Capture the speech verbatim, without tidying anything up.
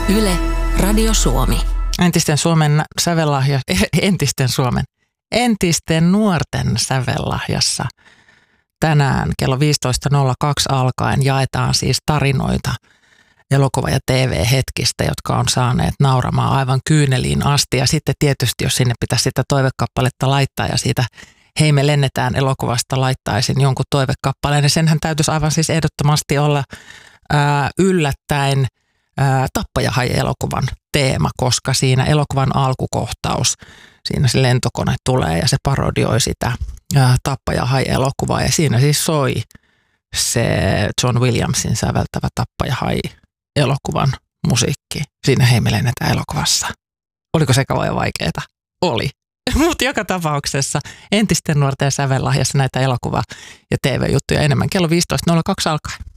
Yle, Radio Suomi. Entisten Suomen sävellahja, entisten Suomen, entisten nuorten sävellahjassa tänään kello viisitoista nolla kaksi alkaen jaetaan siis tarinoita elokuva- ja T V-hetkistä, jotka on saaneet nauramaan aivan kyyneliin asti. Ja sitten tietysti, jos sinne pitäisi sitä toivekappaletta laittaa ja siitä hei me lennetään elokuvasta laittaisin jonkun toivekappaleen, niin senhän täytyisi aivan siis ehdottomasti olla ää, yllättäen ää, Tappajahai-elokuvan teema, koska siinä elokuvan alkukohtaus, siinä se lentokone tulee ja se parodioi sitä ää, Tappajahai-elokuvaa ja siinä siis soi se John Williamsin säveltävä Tappajahai-elokuvan musiikki. Siinä hei me lennetään elokuvassa. Oliko se kauan vaikeaa? Oli. Mutta joka tapauksessa entisten nuorten sävellahjassa näitä elokuva- ja T V-juttuja enemmän kello viisitoista nolla kaksi alkaen.